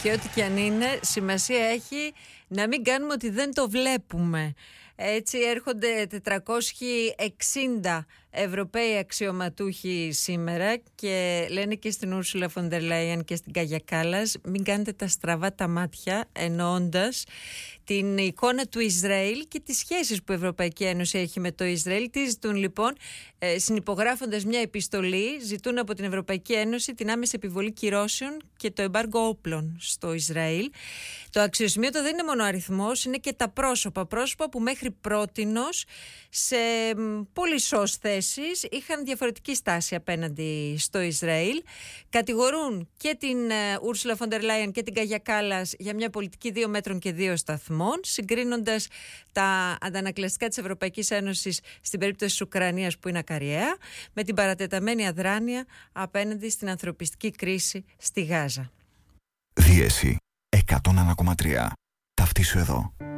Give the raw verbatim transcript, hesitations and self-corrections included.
Και ό,τι και αν είναι, σημασία έχει να μην κάνουμε ότι δεν το βλέπουμε. Έτσι έρχονται τετρακόσιοι εξήντα Ευρωπαίοι αξιωματούχοι σήμερα και λένε και στην Ursula von der Leyen και στην Kaja Kallas, μην κάνετε τα στραβά τα μάτια, εννοώντας την εικόνα του Ισραήλ και τις σχέσεις που η Ευρωπαϊκή Ένωση έχει με το Ισραήλ. Τι ζητούν λοιπόν, ε, συνυπογράφοντας μια επιστολή, ζητούν από την Ευρωπαϊκή Ένωση την άμεση επιβολή κυρώσεων και το εμπάργκο όπλων στο Ισραήλ. Το αξιοσημείωτο δεν είναι μόνο ο αριθμός, είναι και τα πρόσωπα. Πρόσωπα που μέχρι πρότινος σε πολυσσώς θέσεις είχαν διαφορετική στάση απέναντι στο Ισραήλ. Κατηγορούν και την Ursula von der Leyen και την Kaja Kallas για μια πολιτική δύο μέτρων και δύο σταθμών, συγκρίνοντας τα αντανακλαστικά της Ευρωπαϊκής Ένωσης στην περίπτωση της Ουκρανίας, που είναι ακαριαία, με την παρατεταμένη αδράνεια απέναντι στην ανθρωπιστική κρίση στη Γάζα. Δίεση εκατόν ένα κόμμα τρία. Ταυτίσου εδώ.